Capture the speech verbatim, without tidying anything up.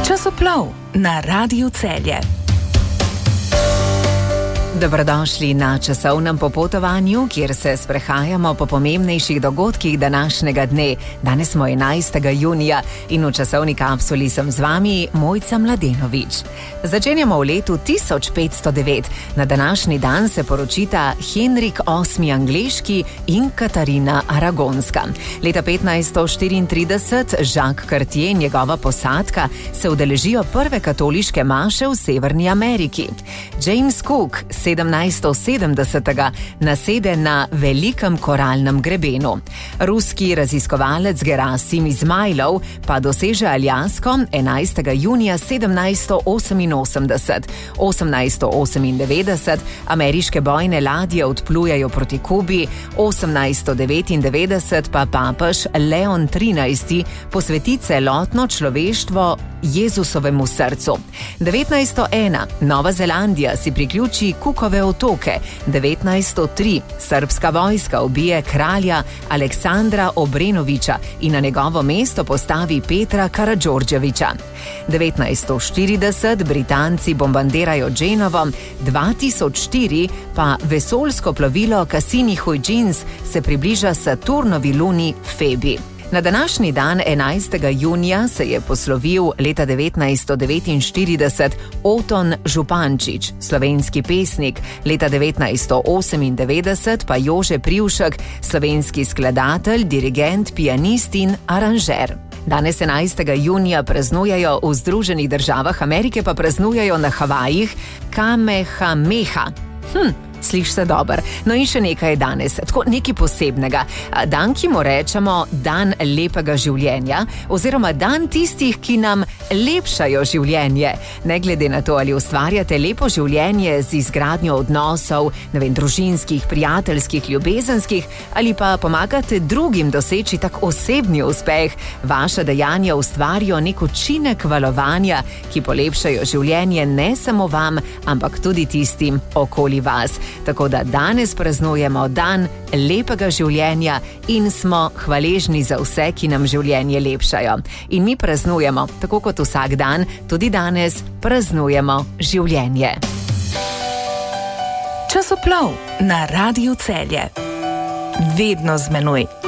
Časoplov na Radiu Celje. Dobrodošli na časovnem popotovanju, kjer se sprehajamo po pomembnejših dogodkih današnjega dne. Danes smo enajstega junija in v časovni kapsuli sem z vami Mojca Mladenovič. Začenjamo v letu tisoč petsto devet. Na današnji dan se poročita Henrik osmi Angleški in Katarina Aragonska. Leta petnajststo štiriintrideset Jacques Cartier in njegova posadka se udeležijo prve katoliške maše v Severni Ameriki. James Cook sedemnajststo sedemdesetega nasede na velikem koralnem grebenu. Ruski raziskovalec Gerasim Izmailov pa doseže Aljasko enajstega junija sedemnajststo oseminosemdeset. osemnajststo osemindevetdeset ameriške bojne ladje odplujajo proti Kubi, osemnajststo devetindevetdeset pa papež Leon trinajsti posveti celotno človeštvo Jezusovemu srcu. devetnajststo ena Nova Zelandija si priključi Cookove otoke. devetnajststo tri srbska vojska ubije kralja Aleksandra Obrenovića in na njegovo mesto postavi Petra Karadžordževića. devetnajststo štirideset Britanci bombardirajo Genovo, dva tisoč štiri pa vesoljsko plovilo Cassini-Huygens se približa Saturnovi luni Febi. Na današnji dan enajstega junija se je poslovil leta devetnajststo devetinštirideset Oton Župančič, slovenski pesnik, leta devetnajststo osemindevetdeset pa Jože Privšek, slovenski skladatelj, dirigent, pianist in aranžer. Danes enajstega junija praznujejo v Združenih državah Amerike, pa praznujejo na Havajih Kamehameha. Hm. Sliš se dober. No in še nekaj je danes, tako nekaj posebnega. Dan, ki mu rečemo dan lepega življenja, oziroma dan tistih, ki nam lepšajo življenje. Ne glede na to, ali ustvarjate lepo življenje z izgradnjo odnosov, ne vem, družinskih, prijateljskih, ljubezenskih, ali pa pomagate drugim doseči tak osebni uspeh, vaša dejanja ustvarijo nek učinek valovanja, ki polepšajo življenje ne samo vam, ampak tudi tistim okoli vas. Tako da danes praznujemo dan lepega življenja in smo hvaležni za vse, ki nam življenje lepšajo. In mi praznujemo, tako kot vsak dan, tudi danes praznujemo življenje. Časoplov na Radiu Celje. Vedno z menoj.